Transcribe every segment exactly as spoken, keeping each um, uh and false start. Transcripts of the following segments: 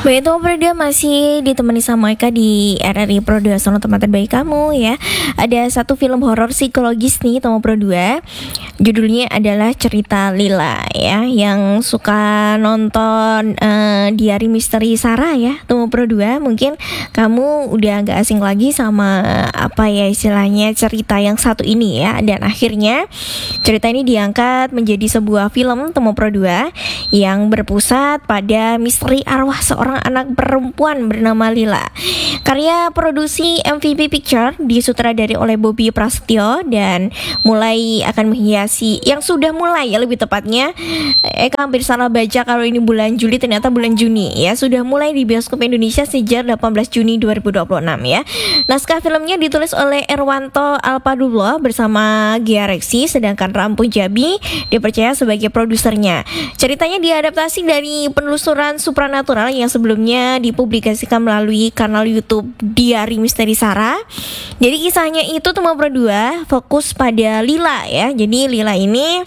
Baik, itu berdua masih ditemani sama Eka di R R I Pro dua, Sono Teman Terbaik Kamu ya. Ada satu film horor psikologis nih Tomo Pro dua. Judulnya adalah Cerita Lila ya. Yang suka nonton uh, Diari Misteri Sarah ya Tomo Pro dua, mungkin kamu udah gak asing lagi sama apa ya istilahnya cerita yang satu ini ya. Dan akhirnya cerita ini diangkat menjadi sebuah film Tomo Pro dua yang berpusat pada misteri arwah seorang anak perempuan bernama Lila. Karya produksi M V P Picture disutradari oleh Bobby Prasetyo dan mulai akan menghiasi yang sudah mulai ya lebih tepatnya. Eka hampir salah baca kalau ini bulan Juli, ternyata bulan Juni ya. Sudah mulai di bioskop Indonesia sejak delapan belas Juni dua ribu dua puluh enam ya. Naskah filmnya ditulis oleh Erwanto Alpadullo bersama Gia Reksi, sedangkan Rampu Jabi dipercaya sebagai produsernya. Ceritanya diadaptasi dari penelusuran supranatural yang sebelumnya dipublikasikan melalui kanal YouTube Diari Misteri Sarah. Jadi kisahnya itu Tomo Pro dua fokus pada Lila ya. Jadi Lila ini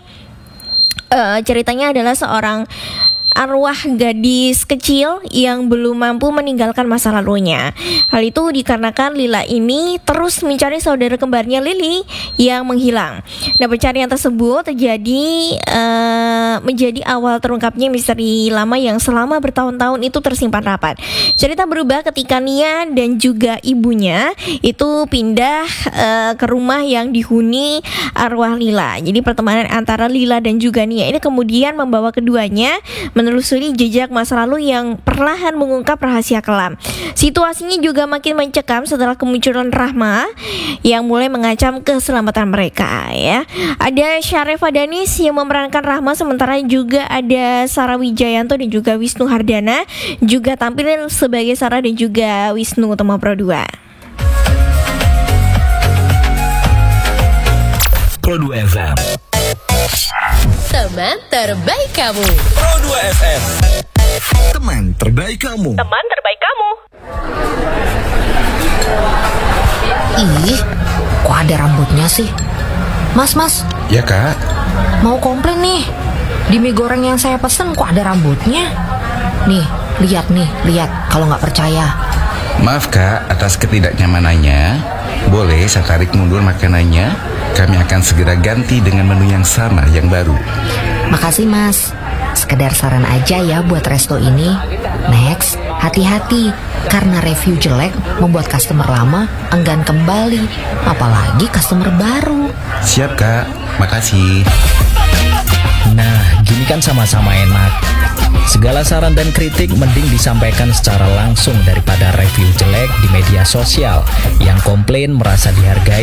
uh, ceritanya adalah seorang arwah gadis kecil yang belum mampu meninggalkan masa lalunya. Hal itu dikarenakan Lila ini terus mencari saudara kembarnya Lily yang menghilang. Nah, pencarian tersebut terjadi uh, menjadi awal terungkapnya misteri lama yang selama bertahun-tahun itu tersimpan rapat. Cerita berubah ketika Nia dan juga ibunya itu pindah uh, ke rumah yang dihuni arwah Lila. Jadi pertemanan antara Lila dan juga Nia ini kemudian membawa keduanya menelusuri jejak masa lalu yang perlahan mengungkap rahasia kelam. Situasinya juga makin mencekam setelah kemunculan Rahma yang mulai mengancam keselamatan mereka ya. Ada Syarefa Danis yang memerankan Rahma, sementara juga ada Sarah Wijayanto dan juga Wisnu Hardana juga tampil sebagai Sarah dan juga Wisnu Tomo Pro dua. Pro dua F M, teman terbaik kamu. Pro dua F M, teman terbaik kamu. Teman terbaik kamu. Ih, kok ada rambutnya sih? Mas, mas. Ya kak. Mau komplain nih. Di mie goreng yang saya pesen kok ada rambutnya? Nih, lihat nih, lihat. Kalau nggak percaya. Maaf kak atas ketidaknyamanannya. Boleh saya tarik mundur makanannya? Kami akan segera ganti dengan menu yang sama, yang baru. Makasih mas. Sekedar saran aja ya buat resto ini. Next, hati-hati. Karena review jelek membuat customer lama enggan kembali. Apalagi customer baru. Siap kak, makasih. Nah, gini kan sama-sama enak. Segala saran dan kritik mending disampaikan secara langsung daripada review jelek di media sosial. Yang komplain merasa dihargai